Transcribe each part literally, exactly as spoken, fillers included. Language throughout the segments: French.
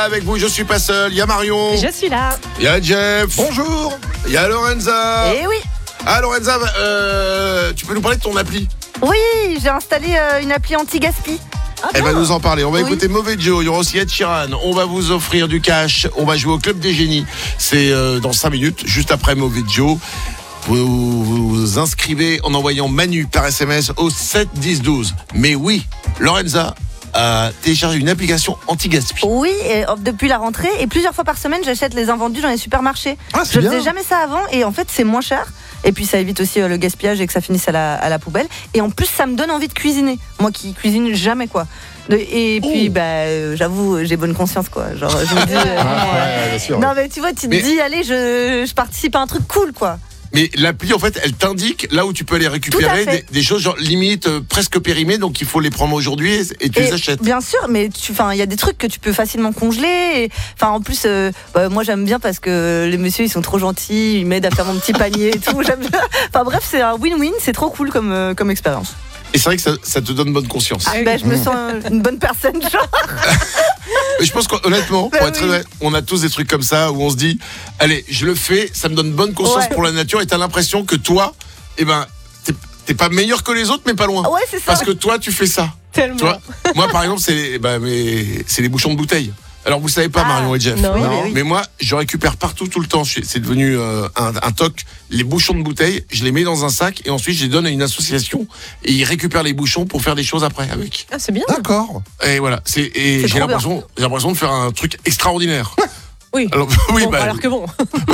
Avec vous, je suis pas seul. Il y a Marion. Je suis là. Il y a Jeff. Bonjour. Il y a Lorenza. Eh oui. Ah, Lorenza, euh, tu peux nous parler de ton appli? Oui, j'ai installé euh, une appli anti-gaspi. Ah, Elle va nous en parler. On va Oui. écouter Mauvais Joe. Il y aura aussi Ed Sheeran. On va vous offrir du cash. On va jouer au Club des Génies. C'est euh, dans cinq minutes, juste après Mauvais Joe. Vous vous inscrivez en envoyant Manu par S M S au sept dix douze. Mais oui, Lorenza a téléchargé une application anti-gaspi. Oui, et, euh, depuis la rentrée. Et plusieurs fois par semaine, j'achète les invendus dans les supermarchés. Ah, c'est Je bien. faisais jamais ça avant. Et en fait, c'est moins cher. Et puis, ça évite aussi euh, le gaspillage et que ça finisse à la, à la poubelle. Et en plus, ça me donne envie de cuisiner. Moi qui cuisine jamais, quoi. De- Et puis, Oh. bah, euh, j'avoue, j'ai bonne conscience, quoi. Genre, je me dis. euh, Ah, ouais, bien sûr. Non, mais tu vois, tu te Mais- dis, allez, je, je participe à un truc cool, quoi. Mais l'appli, en fait, elle t'indique là où tu peux aller Tout récupérer à fait. des, des choses, genre limite euh, presque périmées, donc il faut les prendre aujourd'hui et, et tu Et les achètes. Bien sûr, mais tu, enfin, il y a des trucs que tu peux facilement congeler. Enfin, en plus, euh, bah, moi j'aime bien parce que les messieurs ils sont trop gentils, ils m'aident à faire mon petit panier et tout. J'aime bien. Enfin bref, c'est un win-win, c'est trop cool comme euh, comme expérience. Et c'est vrai que ça, ça te donne bonne conscience. Ah oui. Bah, je me sens euh, une bonne personne, genre. Mais je pense qu'honnêtement, Bah pour être oui. honnête, on a tous des trucs comme ça où on se dit, allez, je le fais, ça me donne bonne conscience Ouais. pour la nature et t'as l'impression que toi, eh ben, t'es, t'es pas meilleur que les autres, mais pas loin. Ouais, c'est ça. Parce que toi, tu fais ça. Tellement. Tu vois, moi, par exemple, c'est les, bah, mes- c'est les bouchons de bouteilles. Alors, vous savez pas, Ah, Marion et Jeff. non. Oui, Non. mais oui. Mais moi, je récupère partout, tout le temps. Je- C'est devenu euh, un, un toc. Les bouchons de bouteilles, je les mets dans un sac et ensuite je les donne à une association et ils récupèrent les bouchons pour faire des choses après avec. Ah, c'est bien. D'accord. Et voilà. C'est, et C'est j'ai trop l'impression, j'ai l'impression de faire un truc extraordinaire. Oui. Alors, oui, Bon, bah, alors que bon.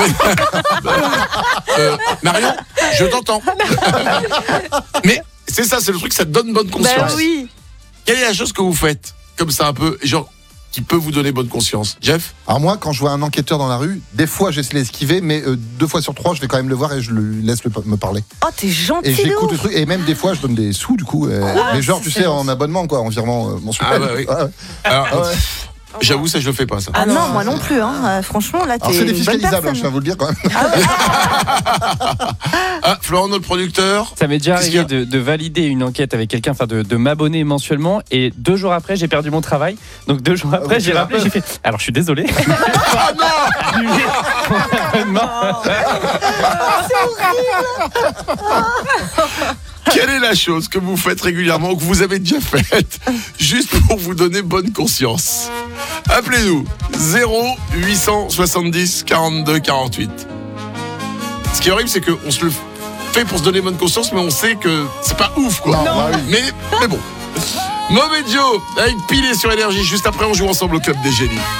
euh, Marion, je t'entends. Mais c'est ça, c'est le truc, ça te donne bonne conscience. Bah oui. Quelle est la chose que vous faites comme ça un peu, genre, qui peut vous donner bonne conscience? Jeff? Alors moi, quand je vois un enquêteur dans la rue, des fois j'essaie de l'esquiver, mais euh, deux fois sur trois, je vais quand même le voir et je le laisse le- me parler. Oh, t'es gentil Et de j'écoute ouf. le truc. Et même des fois, je donne des sous du coup. euh, Ah, mais genre, tu c'est sais, bon. en abonnement quoi, en virement euh, mensuel. Ah bah oui. Ouais, ouais. Alors, Ah ouais. j'avoue, ça, je le fais pas, ça. Ah Ah non, non, moi non plus. Hein. Euh, franchement, là, Alors t'es c'est une bonne défiscalisable, hein, je personne. tiens à vous le dire quand même. Ah, Florent, notre producteur. Ça m'est déjà Qu'est-ce arrivé qu'il y de, de valider une enquête avec quelqu'un, enfin de, de m'abonner mensuellement, et deux jours après j'ai perdu mon travail. Donc deux jours après oui, j'ai tu rappelé, l'as j'ai fait. Alors je suis désolé. Ah non! Quelle est la chose que vous faites régulièrement, que vous avez déjà faite, juste pour vous donner bonne conscience? Appelez-nous zéro huit cent soixante-dix quarante-deux quarante-huit. Ce qui est horrible, c'est qu'on se le fait pour se donner bonne conscience, mais on sait que c'est pas ouf, quoi. Non, bah oui. Mais, mais bon. Mauvais Joe, avec Pilé sur Énergie. Juste après, on joue ensemble au Club des Génies.